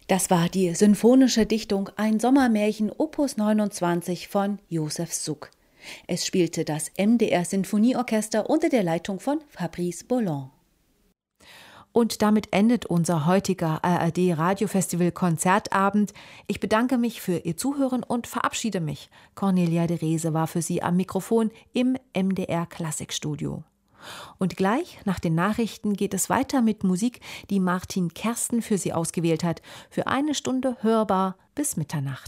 Das war die sinfonische Dichtung Ein Sommermärchen Opus 29 von Josef Suk. Es spielte das MDR Sinfonieorchester unter der Leitung von Fabrice Boland. Und damit endet unser heutiger ARD Radiofestival Konzertabend. Ich bedanke mich für Ihr Zuhören und verabschiede mich. Cornelia de Rese war für Sie am Mikrofon im MDR Klassikstudio. Und gleich nach den Nachrichten geht es weiter mit Musik, die Martin Kersten für Sie ausgewählt hat, für 1 Stunde hörbar bis Mitternacht.